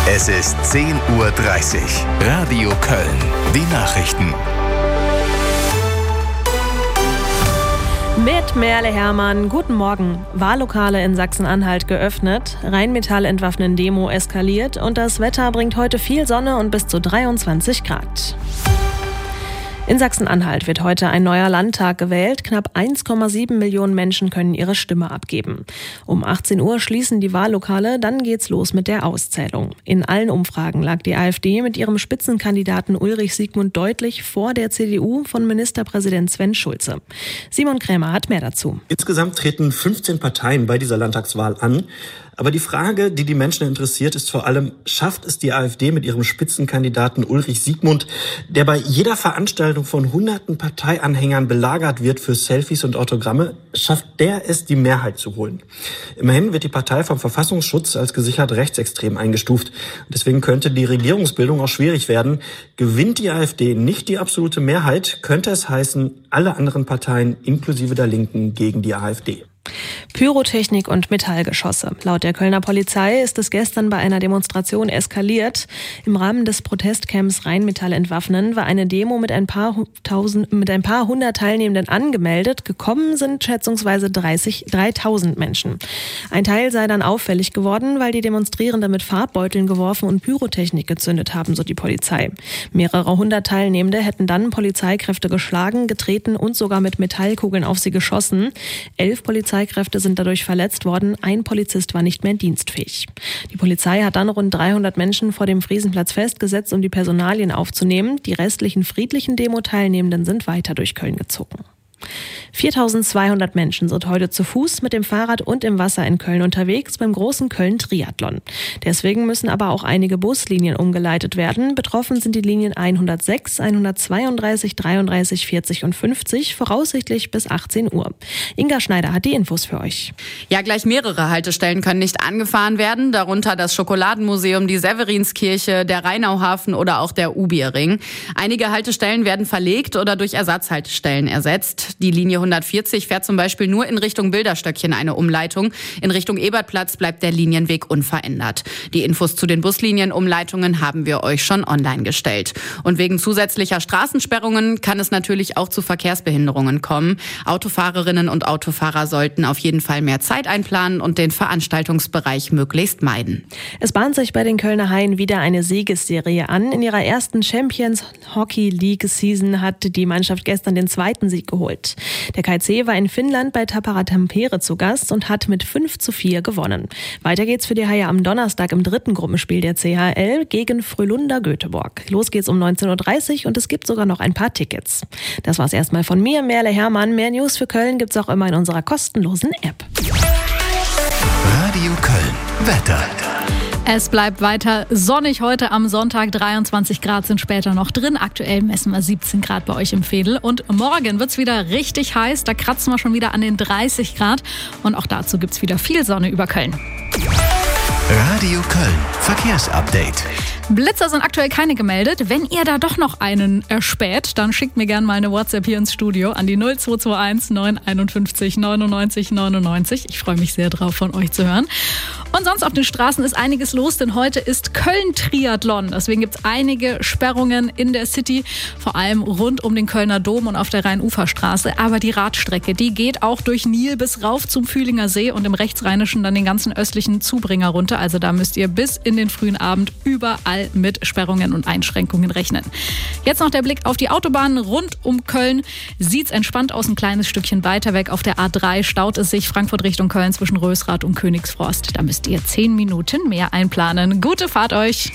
Es ist 10:30 Uhr. Radio Köln. Die Nachrichten. Mit Merle Hermann, guten Morgen. Wahllokale in Sachsen-Anhalt geöffnet, Rheinmetall entwaffnen Demo eskaliert und das Wetter bringt heute viel Sonne und bis zu 23 Grad. In Sachsen-Anhalt wird heute ein neuer Landtag gewählt. Knapp 1,7 Millionen Menschen können ihre Stimme abgeben. Um 18 Uhr schließen die Wahllokale, dann geht's los mit der Auszählung. In allen Umfragen lag die AfD mit ihrem Spitzenkandidaten Ulrich Siegmund deutlich vor der CDU von Ministerpräsident Sven Schulze. Simon Krämer hat mehr dazu. Insgesamt treten 15 Parteien bei dieser Landtagswahl an. Aber die Frage, die die Menschen interessiert, ist vor allem, schafft es die AfD mit ihrem Spitzenkandidaten Ulrich Siegmund, der bei jeder Veranstaltung von hunderten Parteianhängern belagert wird für Selfies und Autogramme, schafft der es, die Mehrheit zu holen? Immerhin wird die Partei vom Verfassungsschutz als gesichert rechtsextrem eingestuft. Deswegen könnte die Regierungsbildung auch schwierig werden. Gewinnt die AfD nicht die absolute Mehrheit, könnte es heißen, alle anderen Parteien inklusive der Linken gegen die AfD. Pyrotechnik und Metallgeschosse. Laut der Kölner Polizei ist es gestern bei einer Demonstration eskaliert. Im Rahmen des Protestcamps Rheinmetall entwaffnen war eine Demo mit ein paar hundert Teilnehmenden angemeldet. Gekommen sind schätzungsweise 3.000 Menschen. Ein Teil sei dann auffällig geworden, weil die Demonstrierenden mit Farbbeuteln geworfen und Pyrotechnik gezündet haben, so die Polizei. Mehrere hundert Teilnehmende hätten dann Polizeikräfte geschlagen, getreten und sogar mit Metallkugeln auf sie geschossen. 11 Polizeikräfte sind dadurch verletzt worden. Ein Polizist war nicht mehr dienstfähig. Die Polizei hat dann rund 300 Menschen vor dem Friesenplatz festgesetzt, um die Personalien aufzunehmen. Die restlichen friedlichen Demo-Teilnehmenden sind weiter durch Köln gezogen. 4.200 Menschen sind heute zu Fuß, mit dem Fahrrad und im Wasser in Köln unterwegs beim großen Köln-Triathlon. Deswegen müssen aber auch einige Buslinien umgeleitet werden. Betroffen sind die Linien 106, 132, 33, 40 und 50, voraussichtlich bis 18 Uhr. Inga Schneider hat die Infos für euch. Ja, gleich mehrere Haltestellen können nicht angefahren werden, darunter das Schokoladenmuseum, die Severinskirche, der Rheinauhafen oder auch der Ubierring. Einige Haltestellen werden verlegt oder durch Ersatzhaltestellen ersetzt. Die Linie 140 fährt zum Beispiel nur in Richtung Bilderstöckchen eine Umleitung. In Richtung Ebertplatz bleibt der Linienweg unverändert. Die Infos zu den Buslinienumleitungen haben wir euch schon online gestellt. Und wegen zusätzlicher Straßensperrungen kann es natürlich auch zu Verkehrsbehinderungen kommen. Autofahrerinnen und Autofahrer sollten auf jeden Fall mehr Zeit einplanen und den Veranstaltungsbereich möglichst meiden. Es bahnt sich bei den Kölner Haien wieder eine Siegesserie an. In ihrer ersten Champions Hockey League Season hat die Mannschaft gestern den zweiten Sieg geholt. Der KC war in Finnland bei Tappara Tampere zu Gast und hat mit 5:4 gewonnen. Weiter geht's für die Haie am Donnerstag im dritten Gruppenspiel der CHL gegen Frölunda Göteborg. Los geht's um 19:30 Uhr und es gibt sogar noch ein paar Tickets. Das war's erstmal von mir, Merle Hermann. Mehr News für Köln gibt's auch immer in unserer kostenlosen App. Radio Köln. Wetter. Es bleibt weiter sonnig heute am Sonntag. 23 Grad sind später noch drin. Aktuell messen wir 17 Grad bei euch im Veedel. Und morgen wird's wieder richtig heiß. Da kratzen wir schon wieder an den 30 Grad. Und auch dazu gibt's wieder viel Sonne über Köln. Radio Köln. Verkehrsupdate. Blitzer sind aktuell keine gemeldet. Wenn ihr da doch noch einen erspäht, dann schickt mir gerne mal eine WhatsApp hier ins Studio an die 0221 951 99 99. Ich freue mich sehr drauf, von euch zu hören. Und sonst auf den Straßen ist einiges los, denn heute ist Köln-Triathlon. Deswegen gibt es einige Sperrungen in der City, vor allem rund um den Kölner Dom und auf der Rhein-Ufer-Straße. Aber die Radstrecke, die geht auch durch Nil bis rauf zum Fühlinger See und im Rechtsrheinischen dann den ganzen östlichen Zubringer runter. Also da müsst ihr bis in den frühen Abend überall mit Sperrungen und Einschränkungen rechnen. Jetzt noch der Blick auf die Autobahnen rund um Köln. Sieht's entspannt aus, ein kleines Stückchen weiter weg auf der A3 staut es sich Frankfurt Richtung Köln zwischen Rösrath und Königsforst. Da müsst ihr 10 Minuten mehr einplanen. Gute Fahrt euch!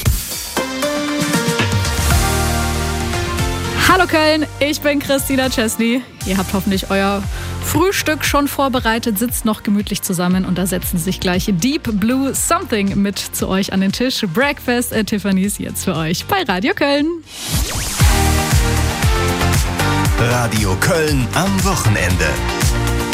Hallo Köln, ich bin Christina Chesney. Ihr habt hoffentlich euer Frühstück schon vorbereitet, sitzt noch gemütlich zusammen und da setzen sich gleich Deep Blue Something mit zu euch an den Tisch. Breakfast at Tiffany's jetzt für euch bei Radio Köln. Radio Köln am Wochenende.